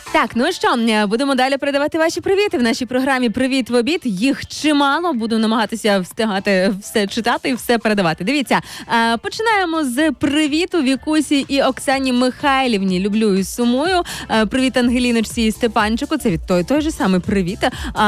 Так, ну що, будемо далі передавати ваші привіти в нашій програмі «Привіт в обід». Їх чимало, буду намагатися встигати все читати і все передавати. Дивіться, починаємо з привіту Вікусі і Оксані Михайлівні. Люблю і сумую. Привіт Ангеліночці і Степанчику. Це від той же самий привіт.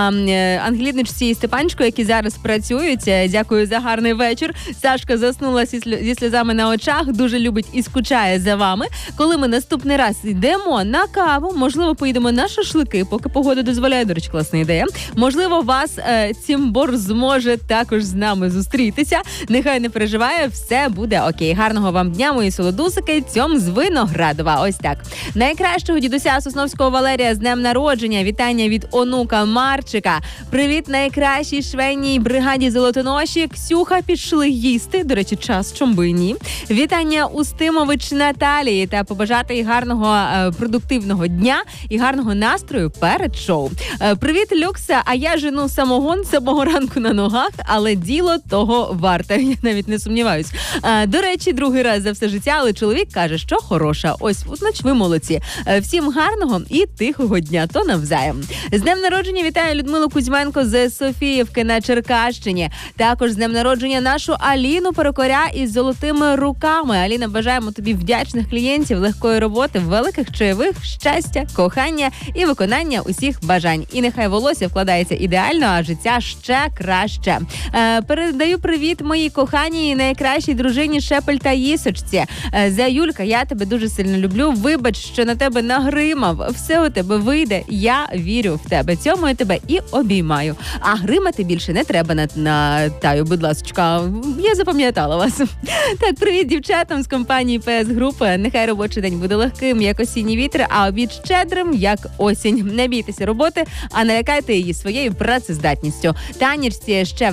Ангеліночці і Степанчику, які зараз працюють. Дякую за гарний вечір. Сашка заснула зі сльозами на очах, дуже любить і скучає за вами. Коли ми наступний раз йдемо на каву, можливо, поїдемо на шашлики, поки погода дозволяє. До речі, класна ідея. Можливо, вас Цімбор зможе також з нами зустрітися. Нехай не переживає, все буде окей. Гарного вам дня, мої солодусики. Цьом з Виноградова. Ось так. Найкращого дідуся Сосновського Валерія з днем народження. Вітання від онука Марчика. Привіт найкращій швейній бригаді Золотоноші. Ксюха, пішли їсти. До речі, час, чом би і ні. Вітання Устимович Наталії та побажати їй гарного продуктивного дня і гарного настрою перед шоу. Привіт, Люкса, а я жену самогон самого ранку на ногах, але діло того варте. Я навіть не сумніваюсь. До речі, другий раз за все життя, але чоловік каже, що хороша. Ось, значить, ви молодці. Всім гарного і тихого дня, то навзаєм. З днем народження вітаю Людмилу Кузьменко з Софіївки на Черкащині. Також з днем народження нашу Аліну Перукаря із золотими руками. Аліна, бажаємо тобі вдячних клієнтів, легкої роботи, великих чайових, щастя, кохання і виконання усіх бажань. І нехай волосся вкладається ідеально, а життя ще краще. Передаю привіт моїй коханій і найкращій дружині Шепель та Їсочці. Заюлька, я тебе дуже сильно люблю. Вибач, що на тебе нагримав. Все у тебе вийде. Я вірю в тебе. Цьому я тебе і обіймаю. А гримати більше не треба на Таю, будь ласочка. Я запам'ятала вас. Так, привіт дівчатам з компанії PS Group. Нехай робочий день буде легким, як осінній вітер, а обід щедрим, як осінь. Не бійтеся роботи, а не лякайте її своєю працездатністю. Танечці ще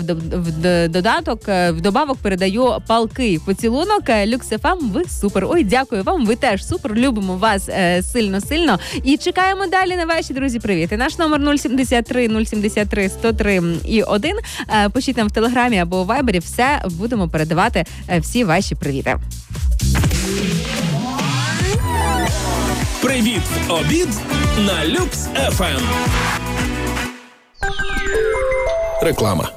в добавок передаю палкий поцілунок. Люксефам, ви супер. Ой, дякую вам, ви теж супер. Любимо вас сильно-сильно. І чекаємо далі на ваші, друзі, привіти. Наш номер 073 103 і 1. Пишіть нам в Телеграмі або у Вайбері. Все будемо передавати, всі ваші привіти. Привіт в обід на Люкс ФМ. Реклама.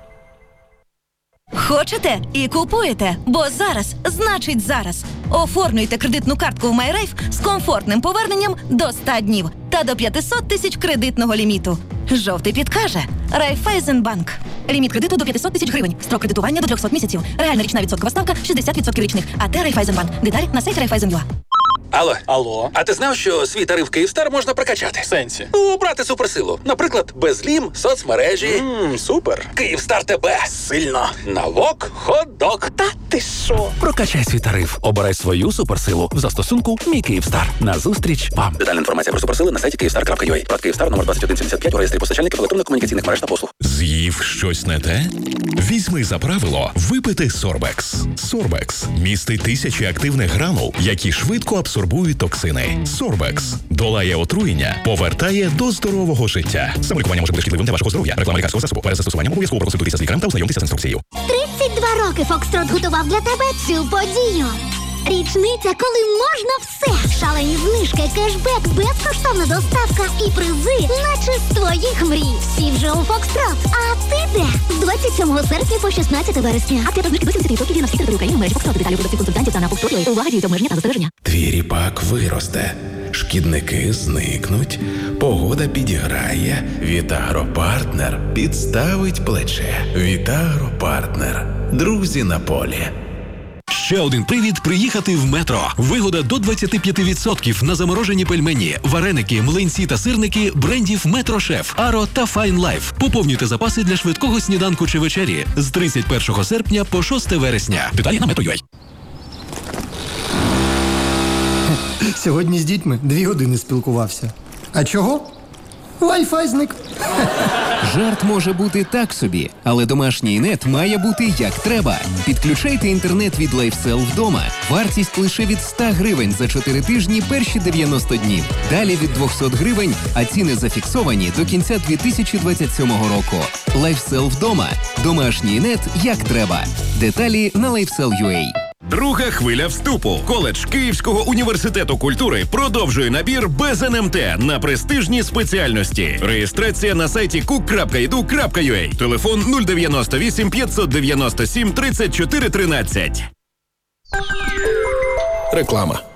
Хочете і купуєте, бо зараз значить зараз. Оформлюйте кредитну картку в MyRafe з комфортним поверненням до 100 днів та до 500 тисяч кредитного ліміту. Жовтий підкаже Райфайзенбанк. Ліміт кредиту до 500 тисяч гривень. Строк кредитування до 300 місяців. Реальна річна відсоткова ставка 60% річних. АТ Райфайзенбанк. Деталі на сайті Райфайзен.ua. Алло. А ти знав, що свій тариф Київстар можна прокачати? В сенсі? Ну, брати суперсилу. Наприклад, безлім, соцмережі. Супер. Київстар тебе. Сильно. Навок, хот-дог. Та ти що? Прокачай свій тариф. Обирай свою суперсилу в застосунку «Мій Київстар». Назустріч вам. Детальна інформація про суперсили на сайті Kyivstar.ua. Прат Київстар номер 2175 у реєстрі постачальників електронно-комунікаційних мереж та послуг. З'їв щось не те? Візьми за правило випити Сорбекс. Сорбекс містить тисячі активних гранул, які швидко абсорбують токсини. Сорбекс долає отруєння, повертає до здорового життя. Саме лікування може бути шкідливим для вашого здоров'я. Реклама лікарського засобу. Перед застосуванням обов'язково проконсультуйтеся з лікарем та ознайомтеся з інструкцією. 32 роки Фокстрот готував для тебе цю подію. Річниця, коли можна все. Шалені знижки, кешбек, безкоштовна доставка і призи, наче з твоїх мрій. Всі вже у Фокстрот. А ти де? З 27 серпня по 16 вересня. Акція знижки до 70% на всі території України в мережі Фокстрот. Деталі продавців консультантів та на Фокстрот. Увага, діють обмеження та застереження. Твій ріпак виросте, шкідники зникнуть, погода підіграє, Вітагропартнер підставить плече. Вітагропартнер. Друзі на полі. Ще один привід приїхати в Метро. Вигода до 25% на заморожені пельмені, вареники, млинці та сирники брендів Метро Шеф, Аро та Fine Life. Поповнюйте запаси для швидкого сніданку чи вечері з 31 серпня по 6 вересня. Деталі на Metro.ua. Сьогодні з дітьми 2 години спілкувався. А чого? Wi-Fi зник. Жарт може бути так собі, але домашній нет має бути як треба. Підключайте інтернет від LifeSell вдома. Вартість лише від 100 гривень за 4 тижні перші 90 днів. Далі від 200 гривень, а ціни зафіксовані до кінця 2027 року. LifeSell вдома. Домашній нет як треба. Деталі на LifeSell.ua. Друга хвиля вступу. Коледж Київського університету культури продовжує набір без НМТ на престижні спеціальності. Реєстрація на сайті cook.edu.ua. Телефон 098 597 34 13. Реклама.